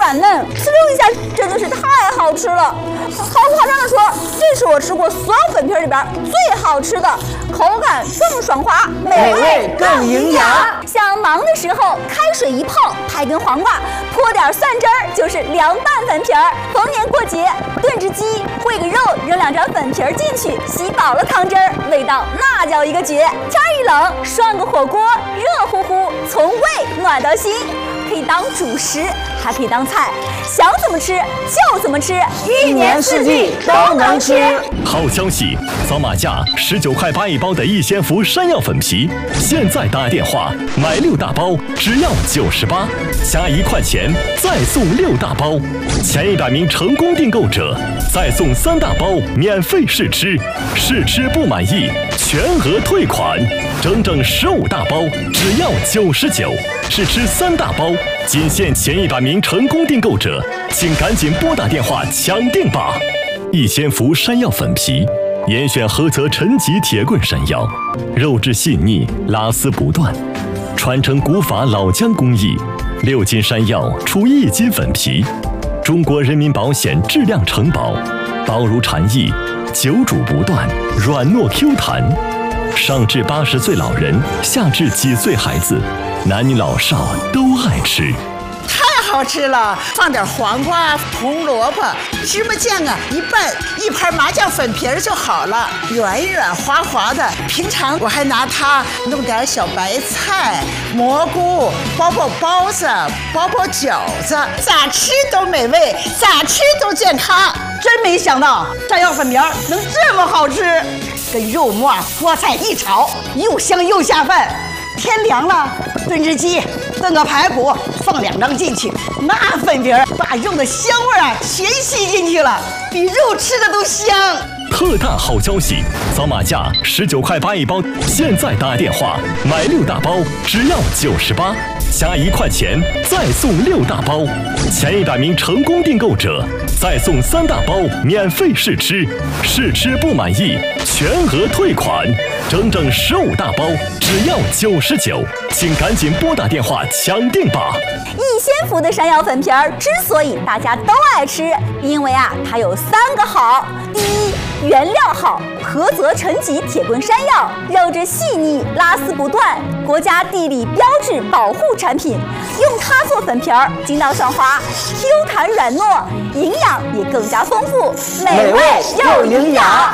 软嫩，呲溜一下，真的是太好吃了。毫不夸张的说，这是我吃过所有粉皮里边最好吃的，口感更爽滑， 美味更营养。 想忙的时候，开水一泡，拍根黄瓜，泼点蒜汁儿，就是凉拌粉皮儿。逢年过节，炖只鸡，烩个肉，扔2张粉皮儿进去，吸饱了汤汁儿，味道那叫一个绝。天一冷，涮个火锅，热乎乎，从胃暖到心。可以当主食，还可以当菜，想怎么吃就怎么吃，1年4季都能吃。 好消息，扫码价19块8一包的逸仙福山药粉皮，现在打电话买6大包只要98，加1块钱再送6大包，前100名成功订购者再送3大包免费试吃，试吃不满意全额退款，整整15大包只要99，试吃3大包。仅限前100名成功订购者，请赶紧拨打电话抢订吧！逸仙福山药粉皮，严选菏泽陈吉铁棍山药，肉质细腻，拉丝不断，传承古法老姜工艺，6斤山药出1斤粉皮，中国人民保险质量承保，薄如蝉翼，久煮不断，软糯 Q 弹，上至80岁老人，下至几岁孩子，男女老少都爱吃。 太好吃了，放点黄瓜、红萝卜、芝麻酱啊，一拌，1盘麻酱粉皮儿就好了，软软滑滑的。平常我还拿它弄点小白菜、蘑菇，包包子、包饺子，咋吃都美味，咋吃都健康。 真没想到山药粉皮儿能这么好吃，跟肉末、菠菜一炒，又香又下饭。天凉了，炖只鸡，炖个排骨，放2张进去，那粉皮儿把肉的香味啊全吸进去了，比肉吃的都香。 特大好消息，扫码价19块8一包，现在打电话买6大包只要98，加1块钱再送6大包，前100名成功订购者再送3大包免费试吃，试吃不满意全额退款，整整15大包只要99，请赶紧拨打电话抢订吧！ 逸仙福的山药粉皮儿之所以大家都爱吃，因为它有3个好。第一，原料好，菏泽陈吉铁棍山药，肉质细腻，拉丝不断，国家地理标志保护产品。用它做粉皮儿，筋道爽滑 ，Q 弹软糯，营养也更加丰富，美味又营养。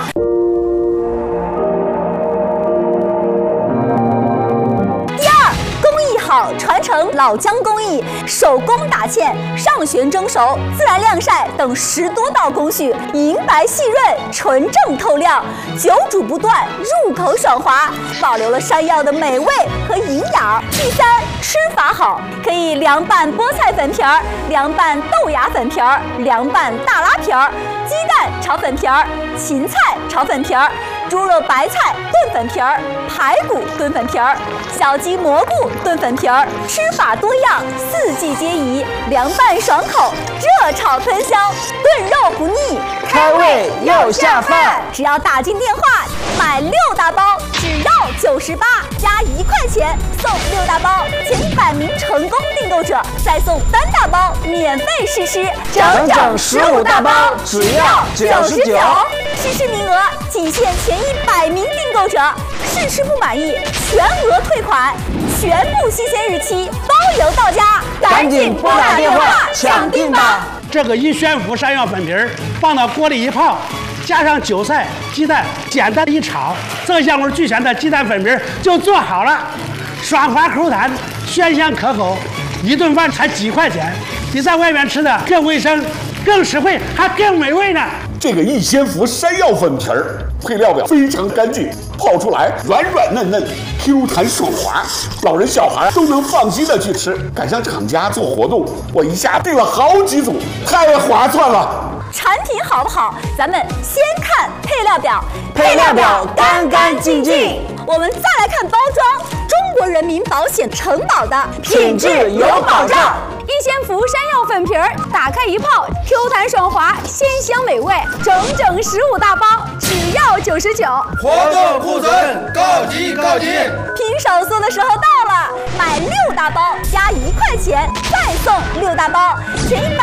好，传承老姜工艺，手工打芡、上旋蒸熟、自然晾晒等10多道工序，银白细润，纯正透亮，久煮不断，入口爽滑，保留了山药的美味和营养。第3，吃法好，可以凉拌菠菜粉皮儿，凉拌豆芽粉皮儿，凉拌大拉皮儿，鸡蛋炒粉皮儿，芹菜炒粉皮儿，猪肉白菜炖粉皮儿，排骨炖粉皮儿，小鸡蘑菇炖粉皮儿，吃法多样，4季皆宜，凉拌爽口，热炒喷香，炖肉不腻， 开胃又下饭。 只要打进电话买6大包，只要98，加1块钱送6大包，前100名成功订购者再送3大包免费试吃， 整整15大包只要99。 试吃名额仅限前100名订购者，试吃不满意全额退款，全部新鲜日期包邮到家， 赶紧拨打电话抢订吧！ 这个逸仙福山药粉皮儿放到锅里一泡，加上韭菜、鸡蛋，简单一炒，色香味俱全的鸡蛋粉皮儿就做好了，爽滑口弹，鲜香可口，一顿饭才几块钱，比在外面吃的更卫生、更实惠，还更美味呢。 这个逸仙福山药粉皮儿配料表非常干净，泡出来软软嫩嫩 ，Q 弹爽滑，老人小孩都能放心的去吃。赶上厂家做活动，我一下订了好几组，太划算了。 产品好不好，咱们先看配料表， 配料表干干净净。 我们再来看包装，中国人民保险承保的品质有保障。 逸仙福山药粉皮儿打开一泡 ，Q 弹爽滑，鲜香美味，整整15大包，只要99。 活动库存告急告急！ 拼手速的时候到了，买6大包加1块钱再送6大包，前100